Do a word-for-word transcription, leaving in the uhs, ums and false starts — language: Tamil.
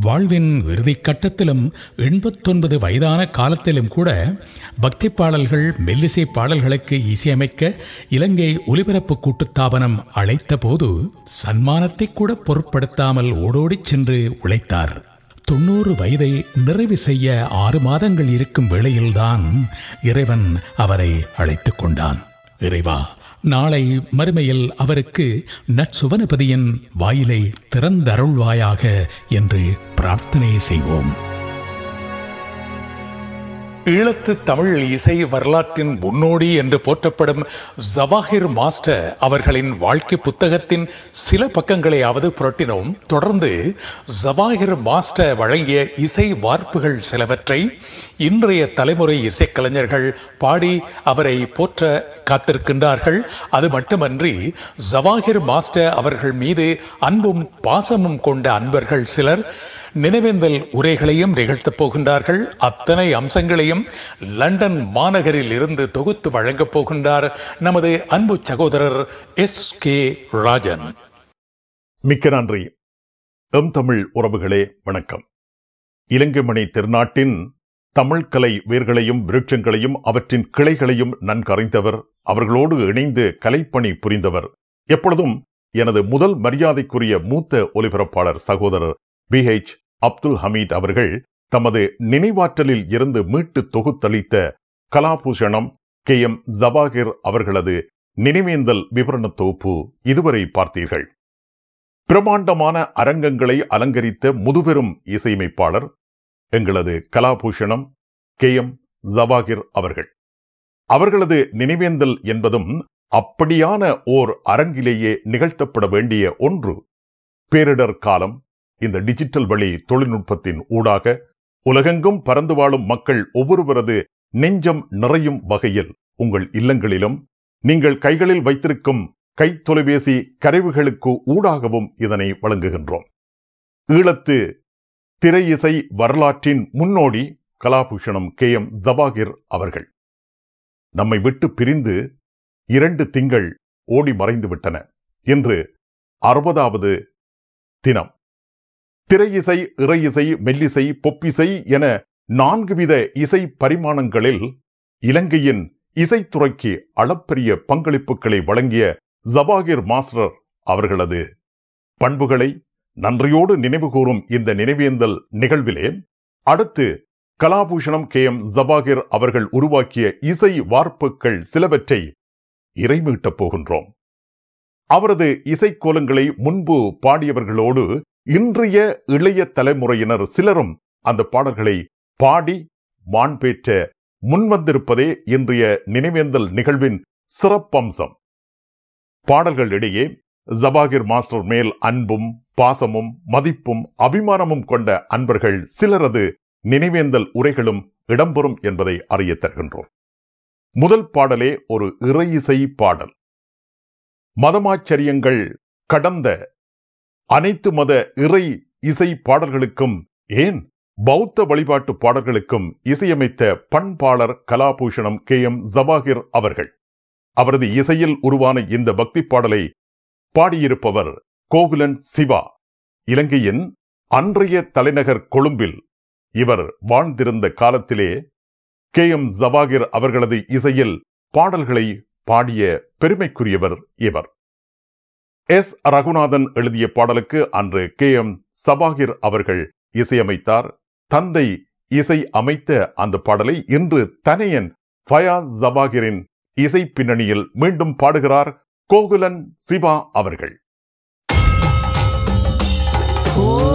வாழ்வின் இறுதி கட்டத்திலும் எண்பத்தொன்பது வயதான காலத்திலும் கூட பக்தி பாடல்கள் மெல்லிசை பாடல்களுக்கு இசையமைக்க இலங்கை ஒலிபரப்பு கூட்டுத்தாபனம் அழைத்த போது சன்மானத்தை கூட பொருட்படுத்தாமல் ஓடோடிச் சென்று உழைத்தார். தொண்ணூறு வயதை நிறைவு செய்ய ஆறு மாதங்கள் இருக்கும் வேளையில்தான் இறைவன் அவரை அழைத்துக் கொண்டான். இறைவா, நாளை மறுமையில் அவருக்கு நற்சுவனபதியின் வாயிலை திறந்தருள்வாயாக என்று பிரார்த்தனை செய்வோம். ஈழத்து தமிழ் இசை வரலாற்றின் முன்னோடி என்று போற்றப்படும் ஜவாஹிர் மாஸ்டர் அவர்களின் வாழ்க்கை புத்தகத்தின் சில பக்கங்களையாவது புரட்டினோம். தொடர்ந்து ஜவாஹிர் மாஸ்டர் வழங்கிய இசை வார்ப்புகள் சிலவற்றை இன்றைய தலைமுறை இசைக்கலைஞர்கள் பாடி அவரை போற்ற காத்திருக்கின்றார்கள். அது மட்டுமன்றி ஜவாஹிர் மாஸ்டர் அவர்கள் மீது அன்பும் பாசமும் கொண்ட அன்பர்கள் சிலர் நினைவேந்தல் உரைகளையும் நிகழ்த்தப் போகின்றார்கள். அத்தனை அம்சங்களையும் லண்டன் மாநகரில் இருந்து தொகுத்து வழங்கப் போகின்றார் நமது அன்பு சகோதரர் எஸ் கே ராஜன். மிக்க நன்றி. எம் தமிழ் உறவுகளே வணக்கம். இலங்கைமணி திருநாட்டின் தமிழ் கலை வேர்களையும் விருட்சங்களையும் அவற்றின் கிளைகளையும் நன்கறிந்தவர், அவர்களோடு இணைந்து கலைப்பணி புரிந்தவர், எப்பொழுதும் எனது முதல் மரியாதைக்குரிய மூத்த ஒலிபரப்பாளர் சகோதரர் பி ஹெச் அப்துல் ஹமீத் அவர்கள் தமது நினைவாற்றலில் இருந்து மீட்டு தொகுத்தளித்த கலாபூஷணம் கே எம் ஜவாஹிர் அவர்களது நினைவேந்தல் விவரண தொகுப்பு இதுவரை பார்த்தீர்கள். பிரமாண்டமான அரங்கங்களை அலங்கரித்த முதுபெரும் இசையமைப்பாளர் எங்களது கலாபூஷணம் கே எம் ஜவாஹிர் அவர்கள். அவர்களது நினைவேந்தல் என்பதும் அப்படியான ஓர் அரங்கிலேயே நிகழ்த்தப்பட வேண்டிய ஒன்று. பேரிடர் காலம் இந்த டிஜிட்டல் வழி தொழில்நுட்பத்தின் ஊடாக உலகெங்கும் பறந்து வாழும் மக்கள் ஒவ்வொருவரது நெஞ்சம் நிறையும் வகையில் உங்கள் இல்லங்களிலும் நீங்கள் கைகளில் வைத்திருக்கும் கை தொலைபேசி கருவிகளுக்கு ஊடாகவும் இதனை வழங்குகின்றோம். ஈழத்து திரை இசை வரலாற்றின் முன்னோடி கலாபூஷணம் கே எம் ஜவாஹிர் அவர்கள் நம்மை விட்டு பிரிந்து இரண்டு திங்கள் ஓடி மறைந்து விட்டன. இன்று அறுபதாவது தினம். திரை இசை, இறை இசை, மெல்லிசை, பொப்பிசை என நான்கு வித இசை பரிமாணங்களில் இலங்கையின் இசைத்துறைக்கு அளப்பரிய பங்களிப்புகளை வழங்கிய ஜவாஹிர் மாஸ்டர் அவர்களது பண்புகளை நன்றியோடு நினைவுகூரும் இந்த நினைவேந்தல் நிகழ்விலே அடுத்து கலாபூஷணம் கே எம் ஜவாஹிர் அவர்கள் உருவாக்கிய இசை வார்ப்புகள் சிலவற்றை இறைமீட்டப் போகின்றோம். அவரது இசைக்கோலங்களை முன்பு பாடியவர்களோடு இன்றைய இளைய தலைமுறையினர் சிலரும் அந்த பாடல்களை பாடி மாண்பேற்ற முன்வந்திருப்பதே இன்றைய நினைவேந்தல் நிகழ்வின் சிறப்பம்சம். பாடல்களிடையே ஜவாஹிர் மாஸ்டர் மேல் அன்பும் பாசமும் மதிப்பும் அபிமானமும் கொண்ட அன்பர்கள் சிலரது நினைவேந்தல் உரைகளும் இடம்பெறும் என்பதை அறிய தருகின்றோம். முதல் பாடலே ஒரு இறை இசை பாடல். மதமாச்சரியங்கள் கடந்த அனைத்து மத இறை இசை பாடல்களுக்கும், ஏன் பௌத்த வழிபாட்டு பாடல்களுக்கும் இசையமைத்த பண்பாளர் கலாபூஷணம் கே எம் ஜவாஹிர் அவர்கள். அவரது இசையில் உருவான இந்த பக்தி பாடலை பாடியிருப்பவர் கோகுலன் சிவா. இலங்கையின் அன்றைய தலைநகர் கொழும்பில் இவர் வாழ்ந்திருந்த காலத்திலே கே எம் ஜவாஹிர் அவர்களது இசையில் பாடல்களை பாடிய பெருமைக்குரியவர் இவர். எஸ் ரகுநாதன் எழுதிய பாடலுக்கு அன்று கே எம் ஜவாஹிர் அவர்கள் இசையமைத்தார். தந்தை இசை அமைத்த அந்த பாடலை இன்று தனையன் ஃபயாஸ் ஜவாஹிரின் இசை பின்னணியில் மீண்டும் பாடுகிறார் கோகுலன் சிவா அவர்கள்.